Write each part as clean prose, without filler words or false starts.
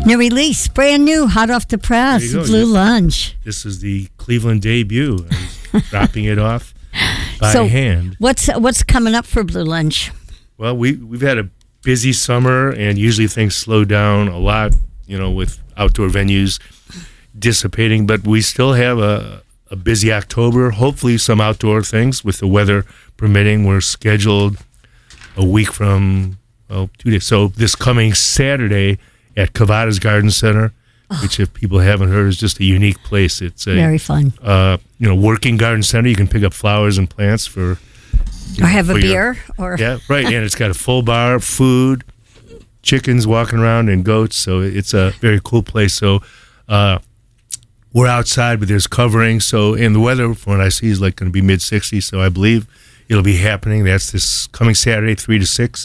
New release, brand new, hot off the press, Blue Lunch. This is the Cleveland debut. I'm dropping it off by hand. What's coming up for Blue Lunch? Well, we've had a busy summer, and usually things slow down a lot, with outdoor venues dissipating. But we still have a busy October. Hopefully, some outdoor things with the weather permitting. We're scheduled a week from 2 days. So this coming Saturday at Cavada's Garden Center, which if people haven't heard is just a unique place. It's a very fun. Working garden center. You can pick up flowers and plants for. Or have a beer. Yeah, right. And it's got a full bar, food, chickens walking around, and goats. So it's a very cool place. So we're outside, but there's covering. So, and the weather, from what I see, is going to be mid-60s. So I believe it'll be happening. That's this coming Saturday, 3 to 6.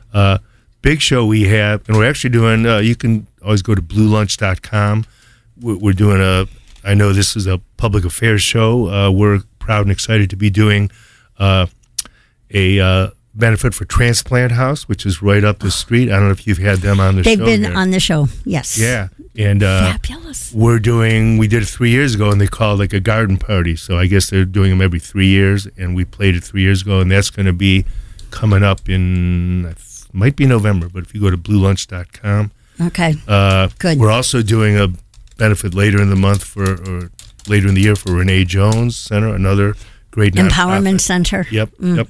Big show we have, and we're actually doing, you can always go to bluelunch.com. We're doing I know this is a public affairs show. We're proud and excited to be doing a benefit for Transplant House, which is right up the street. I don't know if you've had them on the show. They've been on the show, yes. Yeah. And fabulous. We did it 3 years ago, and they called a garden party. So I guess they're doing them every 3 years, and we played it 3 years ago, and that's going to be coming up in, might be November, but if you go to bluelunch.com. Okay, good. We're also doing a benefit later in the month or later in the year for Renee Jones Center, another great Empowerment nonprofit. Center. Yep.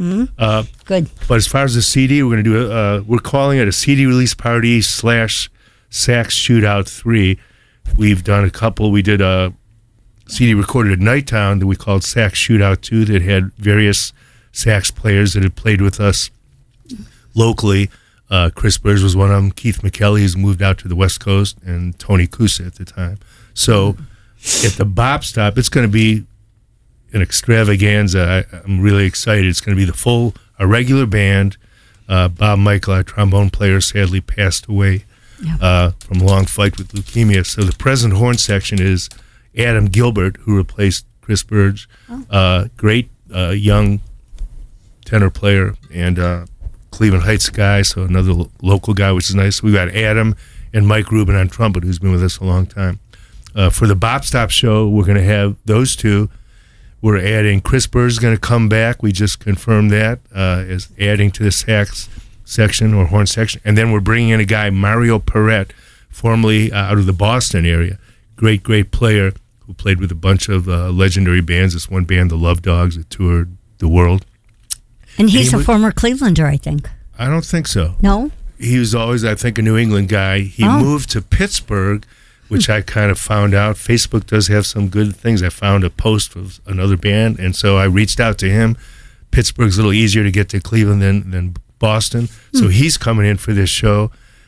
Good. But as far as the CD, we're going to do we're calling it a CD release party / Sax Shootout 3. We've done a couple. We did a CD recorded at Nighttown that we called Sax Shootout 2 that had various sax players that had played with us locally. Chris Burge was one of them. Keith McKelly, who's moved out to the West Coast, and Tony Kusa at the time. So at the Bop Stop, it's going to be an extravaganza. I'm really excited. It's going to be a regular band. Bob Michael, our trombone player, sadly passed away from a long fight with leukemia. So the present horn section is Adam Gilbert, who replaced Chris Burge. Great young tenor player, and Cleveland Heights guy, so another local guy, which is nice. We got Adam and Mike Rubin on trumpet, who's been with us a long time. For the Bop Stop show, we're going to have those two. We're adding Chris Burge is going to come back. We just confirmed that as adding to the sax section or horn section. And then we're bringing in a guy, Mario Perret, formerly out of the Boston area. Great player who played with a bunch of legendary bands. This one band, the Love Dogs, that toured the world. And he's a former Clevelander, I think. I don't think so. No? He was always, I think, a New England guy. He moved to Pittsburgh, which I kind of found out. Facebook does have some good things. I found a post of another band, and so I reached out to him. Pittsburgh's a little easier to get to Cleveland than Boston, so he's coming in for this show.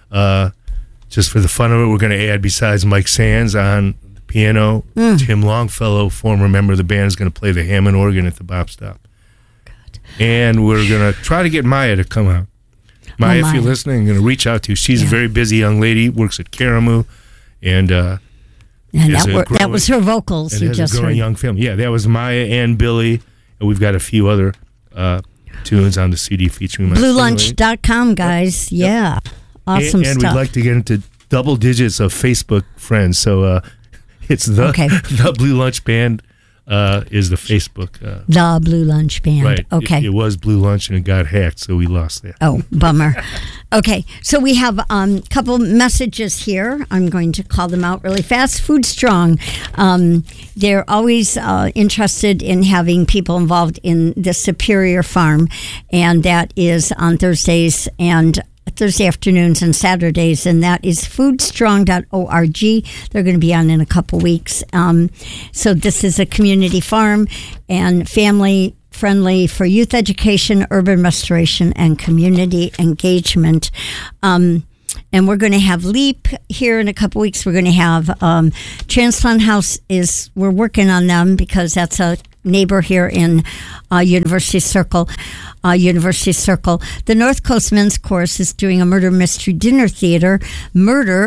Just for the fun of it, we're going to add, besides Mike Sands on the piano, Tim Longfellow, former member of the band, is going to play the Hammond organ at the Bop Stop. And we're going to try to get Maya to come out. Maya, if you're listening, I'm going to reach out to you. She's a very busy young lady, works at Karamu, and that was her vocals. And you has just a growing heard. young family. Yeah, that was Maya and Billy, and we've got a few other tunes on the CD featuring my BlueLunch.com, guys. Yep. Yeah, awesome and stuff. And we'd like to get into double digits of Facebook friends, so it's the Blue Lunch Band. Is the Facebook. The Blue Lunch Band. Right. Okay. It was Blue Lunch and it got hacked, so we lost that. Oh, bummer. Okay, so we have a couple messages here. I'm going to call them out really fast. Food Strong. They're always interested in having people involved in the Superior Farm, and that is on Thursday afternoons and Saturdays, and that is foodstrong.org. They're going to be on in a couple weeks. So this is a community farm and family friendly for youth education, urban restoration, and community engagement. And we're going to have LEAP here in a couple weeks. We're going to have Transplant House we're working on them because that's a neighbor here in University Circle. The North Coast Men's Chorus is doing a murder mystery dinner theater. Murder